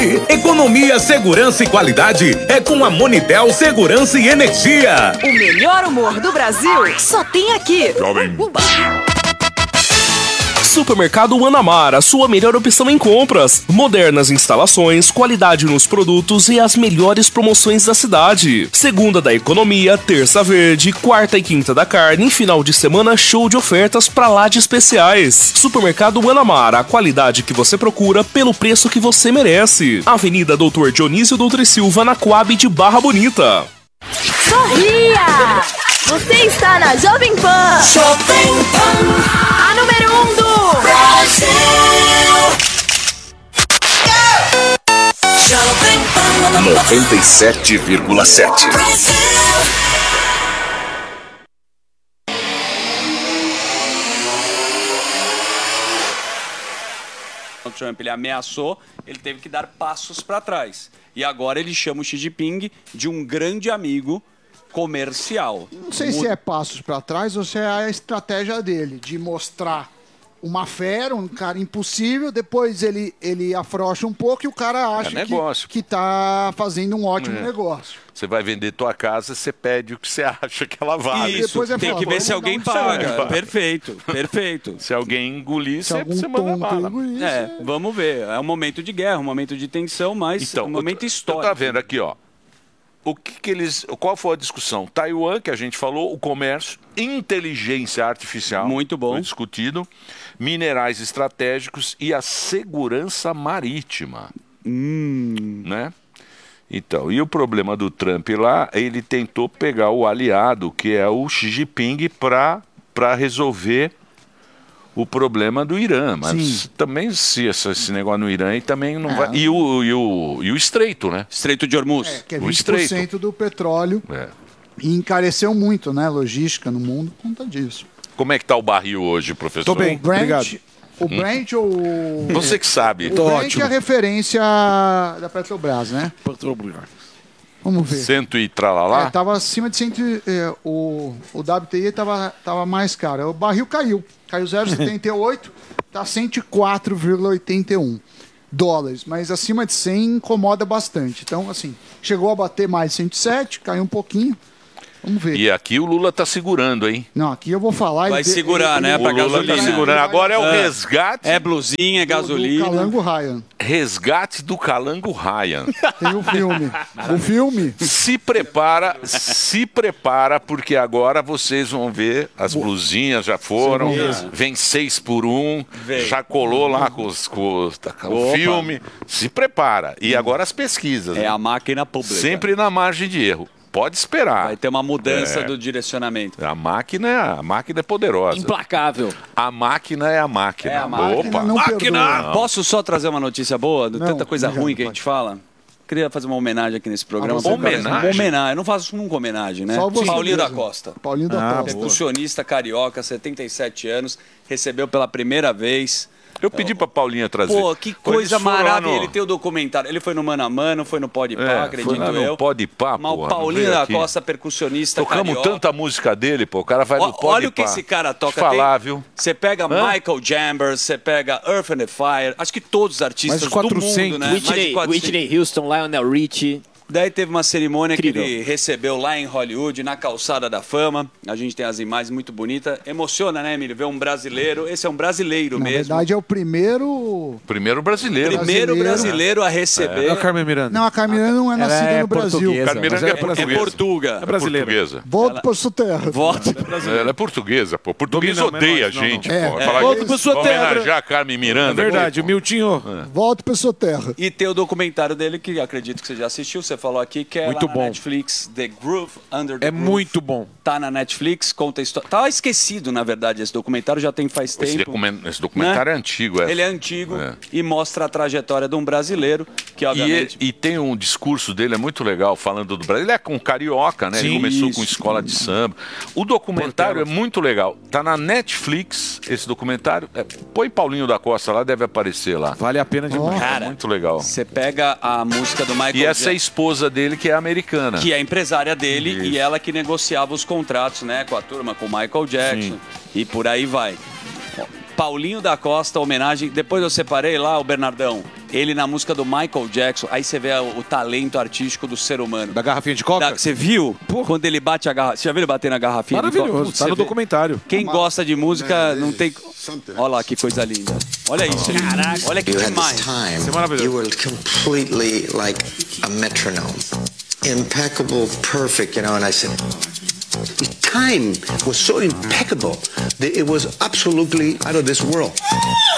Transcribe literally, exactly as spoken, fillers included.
Economia, segurança e qualidade é com a Monitel Segurança e Energia. O melhor humor do Brasil só tem aqui. Jovem. Supermercado Guanamara, a sua melhor opção em compras. Modernas instalações, qualidade nos produtos e as melhores promoções da cidade. Segunda da economia, terça verde, quarta e quinta da carne e final de semana show de ofertas pra lá de especiais. Supermercado Guanamara, a qualidade que você procura pelo preço que você merece. Avenida Doutor Dionísio Doutor Silva, na Coab de Barra Bonita. Sorria! Você está na Jovem Pan. Jovem Pan. A número um do Brasil. Jovem Pan. noventa e sete vírgula sete. O Trump ele ameaçou, ele teve que dar passos para trás. E agora ele chama o Xi Jinping de um grande amigo comercial. Não sei se é passos para trás ou se é a estratégia dele, de mostrar uma fera, um cara impossível, depois ele, ele afrouxa um pouco e o cara acha É negócio. que, que tá fazendo um ótimo É. negócio. Você vai vender tua casa, você pede o que você acha que ela vale. Isso, depois é tem falar, que ver vamos se dar alguém um paga. chave. Perfeito, perfeito. Se alguém engolir, Se você, algum você manda tonto bala. engolir, É, vamos ver. É um momento de guerra, um momento de tensão, mas Então, um momento eu, histórico. Você tá vendo aqui, ó. O que, que eles. Qual foi a discussão? Taiwan, que a gente falou, o comércio, inteligência artificial. Muito bom. Foi discutido. Minerais estratégicos e a segurança marítima. Hum. Né? Então, e o problema do Trump lá, ele tentou pegar o aliado, que é o Xi Jinping, para para resolver o problema do Irã. Mas Sim. também se esse, esse negócio no Irã e também não vai. E o, e, o, e o Estreito, né? Estreito de Hormuz. É, que é O vinte por cento estreito. do petróleo É. e encareceu muito, né, logística no mundo por conta disso. Como é que tá o barril hoje, professor? Tô bem. O Brent, Obrigado. o Brent ou o... Você que sabe. O Brent é a referência da Petrobras, né? Vamos ver. Cento e tralalá? É, tava acima de cem, é, o, o W T I tava, tava mais caro. O barril caiu. Caiu zero vírgula setenta e oito, tá cento e quatro vírgula oitenta e um dólares. Mas acima de cem incomoda bastante. Então, assim, chegou a bater mais de cento e sete, caiu um pouquinho. Vamos ver. E aqui o Lula tá segurando, hein? Não, aqui eu vou falar... Vai ele- segurar, ele- né, O pra Lula gasolina. tá segurando. Agora é o É. resgate. É blusinha, é do- gasolina. Do Calango Ryan. Resgate do Calango Ryan. Tem o filme. O filme... Se prepara, se prepara, porque agora vocês vão ver, as blusinhas já foram, vem seis por um, Vem. já colou lá com, os, com, os- com o Opa. filme. Se prepara. E agora as pesquisas. É né? a máquina pública. Sempre na margem de erro. Pode esperar. Vai ter uma mudança É. do direcionamento. A máquina, é- a máquina é poderosa. Implacável. A máquina é a máquina. É a máquina. Opa, Não perdoa. Posso só trazer uma notícia boa? De Não, tanta coisa obrigado, ruim que a pode. gente fala? Queria fazer uma homenagem aqui nesse programa. Ah, você Homenagem? Uma homenagem. Eu não faço nunca homenagem, né? Só você Paulinho mesmo. da Costa. Paulinho da Costa. Percussionista carioca, setenta e sete anos, recebeu pela primeira vez. Eu pedi pra Paulinha trazer. Pô, que Pô, coisa eles foram lá maravilhosa. no- Ele tem o documentário. Ele foi no Mano a Mano, foi no Pode Pá, É, acredito foi lá no eu. Pode Pá, Mas o porra, Paulinho não veio da aqui. Costa, percussionista Tocamos carioca. tanta música dele, pô. O cara vai no Ó, Pode olha o que Pá. esse cara toca. Deixa eu falar, Tem- viu? Você pega Hã? Michael Chambers, você pega Earth and the Fire, acho que todos os artistas Mais de do quatrocentos. mundo, né? Mais de Whitney, quatrocentos. Whitney Houston, Lionel Richie. Daí teve uma cerimônia Incrível. que ele recebeu lá em Hollywood, na Calçada da Fama. A gente tem as imagens muito bonitas. Emociona, né, Emílio? Ver um brasileiro. Esse é um brasileiro Na mesmo. verdade, é o primeiro... Primeiro brasileiro. Primeiro brasileiro. brasileiro a receber. É o Carmen Miranda. Não, a Carmina não é Ela nascida é no Brasil. portuguesa. Carmen Mas é é É brasileira. Portuga. É brasileira. portuguesa. Volta pra sua terra. Volta. Ela é portuguesa, pô. Português Domina, odeia a mas não, não. gente, É. pô. É. Falar Volta que- pra sua terra. homenagear a Carmen É Miranda. verdade, aqui, o Miltinho. Volta pra sua terra. E tem o documentário dele, que acredito que você já assistiu, você falou aqui, que é Muito lá na bom. Netflix, The Groove Under the É Groove. muito bom. Tá na Netflix, conta a história. Tá esquecido, na verdade, esse documentário, já tem faz Esse, tempo. document- esse documentário é antigo, é. Ele é antigo É. e mostra a trajetória de um brasileiro, que E, obviamente... e tem um discurso dele, é muito legal, falando do Brasil. Ele é com carioca, né? Ele Sim, começou isso. com escola de samba. O documentário é muito legal. Tá na Netflix, esse documentário. É, põe Paulinho da Costa lá, deve aparecer lá. Vale a pena demais. Cara, É muito legal. você pega a música do Michael E essa é a Jackson, esposa dele, que é americana. que é a empresária dele, Isso. e ela que negociava os contratos, né, com a turma, com o Michael Jackson, Sim. e por aí vai. Ó, Paulinho da Costa, homenagem. Depois eu separei lá, o Bernardão. Ele na música do Michael Jackson, aí você vê o, o talento artístico do ser humano. Da garrafinha de coca? Da, você viu? Porra. Quando ele bate a garrafa. Você já viu ele bater na garrafinha de coca? Maravilhoso, tá no vê. documentário. Quem gosta de música não tem... Olha lá que coisa linda. Olha isso. Caraca. Olha que demais. Isso é maravilhoso. You were completely like a metronome. Impeccable, perfect, you know, and I said, the time was so impeccable that it was absolutely out of this world.